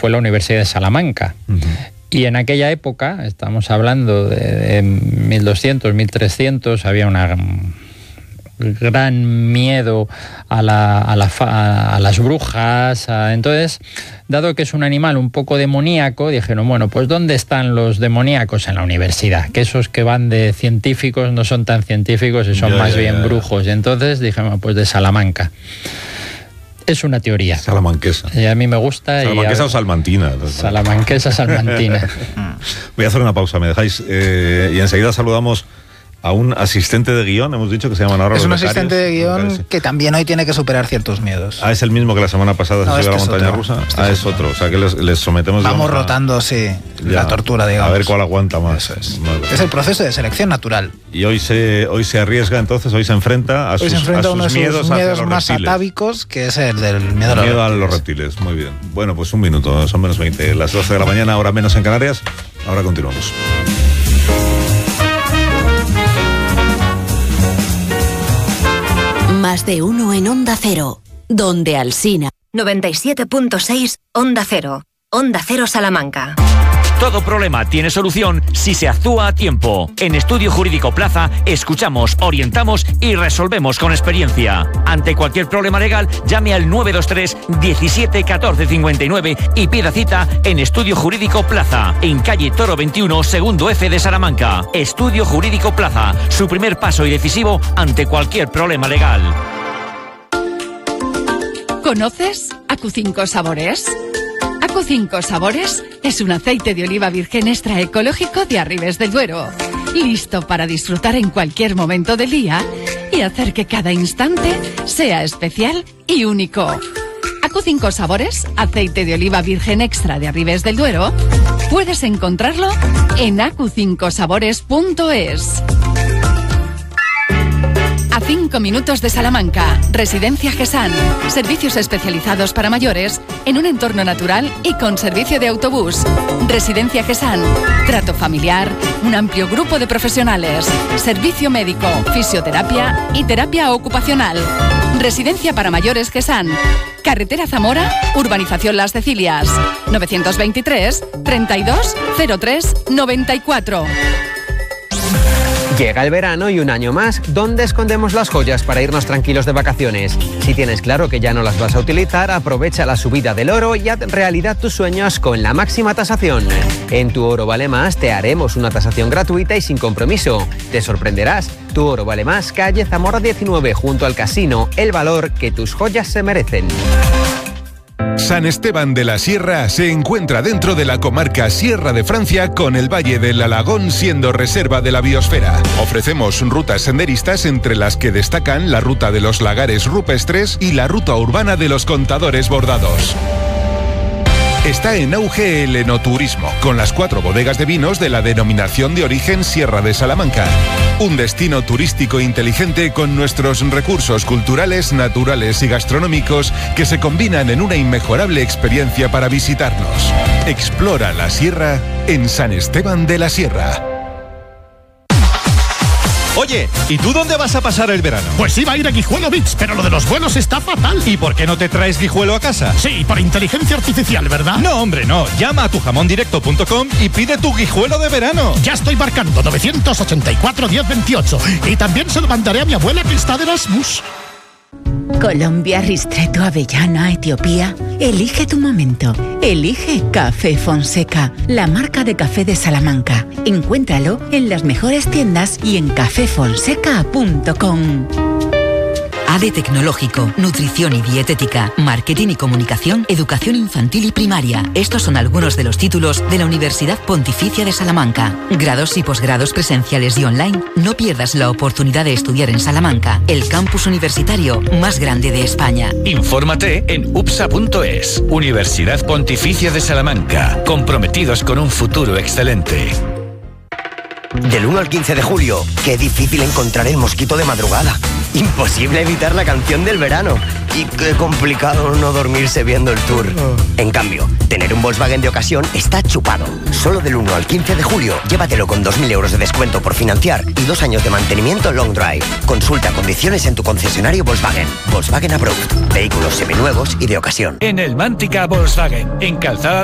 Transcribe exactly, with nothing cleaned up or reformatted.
fue la Universidad de Salamanca. Uh-huh. Y en aquella época, estamos hablando de, de mil doscientos, mil trescientos, había una gran miedo a, la, a, la, a las brujas. A, entonces, dado que es un animal un poco demoníaco, dijeron, bueno, pues ¿dónde están los demoníacos? En la universidad, que esos que van de científicos no son tan científicos y son ya, más ya, bien ya, ya. brujos. Y entonces dijimos, pues de Salamanca. Es una teoría. Salamanquesa. Y a mí me gusta. Salamanquesa y a... o salmantina. Salamanquesa, salmantina. Voy a hacer una pausa, ¿me dejáis? Eh, y enseguida saludamos a un asistente de guión, hemos dicho que se llama Navarro. Es un asistente de guión que también hoy tiene que superar ciertos miedos. Ah, es el mismo que la semana pasada no, se subió a la este montaña otro. rusa. Este ah, es es otro. otro. O sea que les, les sometemos. Vamos digamos, rotando, sí, ya, la tortura, digamos. A ver cuál aguanta más. Eso es. Vale. Es el proceso de selección natural. Y hoy se, hoy se arriesga, entonces, hoy se enfrenta a hoy sus, se enfrenta a sus uno de sus miedos, miedos los más reptiles. atávicos, que es el del miedo, el a, los miedo a los reptiles. Muy bien. Bueno, pues un minuto, son menos veinte. Las doce de la mañana, ahora menos en Canarias. Ahora continuamos. Más de uno en Onda Cero, donde Alsina. noventa y siete punto seis Onda Cero. Onda Cero Salamanca. Todo problema tiene solución si se actúa a tiempo. En Estudio Jurídico Plaza escuchamos, orientamos y resolvemos con experiencia. Ante cualquier problema legal, llame al nueve dos tres diecisiete catorce cincuenta y nueve y pida cita en Estudio Jurídico Plaza, en calle Toro veintiuno, segundo F de Salamanca. Estudio Jurídico Plaza, su primer paso y decisivo ante cualquier problema legal. ¿Conoces Acu cinco Sabores? Acu cinco Sabores es un aceite de oliva virgen extra ecológico de Arribes del Duero, listo para disfrutar en cualquier momento del día y hacer que cada instante sea especial y único. Acu cinco Sabores, aceite de oliva virgen extra de Arribes del Duero, puedes encontrarlo en acu cinco sabores punto es. A cinco minutos de Salamanca, Residencia Gesán. Servicios especializados para mayores en un entorno natural y con servicio de autobús. Residencia Gesán. Trato familiar, un amplio grupo de profesionales. Servicio médico, fisioterapia y terapia ocupacional. Residencia para mayores Gesán. Carretera Zamora, Urbanización Las Cecilias. novecientos veintitrés, treinta y dos, cero tres, noventa y cuatro. Llega el verano y un año más, ¿dónde escondemos las joyas para irnos tranquilos de vacaciones? Si tienes claro que ya no las vas a utilizar, aprovecha la subida del oro y haz realidad tus sueños con la máxima tasación. En Tu Oro Vale Más te haremos una tasación gratuita y sin compromiso. Te sorprenderás. Tu Oro Vale Más, calle Zamora diecinueve, junto al casino, el valor que tus joyas se merecen. San Esteban de la Sierra se encuentra dentro de la comarca Sierra de Francia, con el Valle del Alagón siendo reserva de la biosfera. Ofrecemos rutas senderistas, entre las que destacan la ruta de los lagares rupestres y la ruta urbana de los contadores bordados. Está en auge el enoturismo, con las cuatro bodegas de vinos de la denominación de origen Sierra de Salamanca. Un destino turístico inteligente con nuestros recursos culturales, naturales y gastronómicos que se combinan en una inmejorable experiencia para visitarnos. Explora la Sierra en San Esteban de la Sierra. Oye, ¿y tú dónde vas a pasar el verano? Pues iba a ir a Guijuelo Beach, pero lo de los vuelos está fatal. ¿Y por qué no te traes Guijuelo a casa? Sí, por inteligencia artificial, ¿verdad? No, hombre, no. Llama a tu jamón directo punto com y pide tu Guijuelo de verano. Ya estoy marcando novecientos ochenta y cuatro, diez, veintiocho. Y también se lo mandaré a mi abuela, que está de Erasmus. Colombia, Ristretto, Avellana, Etiopía. Elige tu momento. Elige Café Fonseca, la marca de café de Salamanca. Encuéntralo en las mejores tiendas y en café fonseca punto com. A D E Tecnológico, Nutrición y Dietética, Marketing y Comunicación, Educación Infantil y Primaria. Estos son algunos de los títulos de la Universidad Pontificia de Salamanca. Grados y posgrados presenciales y online. No pierdas la oportunidad de estudiar en Salamanca, el campus universitario más grande de España. Infórmate en u p s a punto es. Universidad Pontificia de Salamanca. Comprometidos con un futuro excelente. Del uno al quince de julio, qué difícil encontrar el mosquito de madrugada. Imposible evitar la canción del verano. Y qué complicado no dormirse viendo el tour. En cambio, tener un Volkswagen de ocasión está chupado. Solo del uno al quince de julio, llévatelo con dos mil euros de descuento por financiar y dos años de mantenimiento long drive. Consulta condiciones en tu concesionario Volkswagen. Volkswagen Approved. Vehículos seminuevos y de ocasión. En el Mántica Volkswagen, en Calzada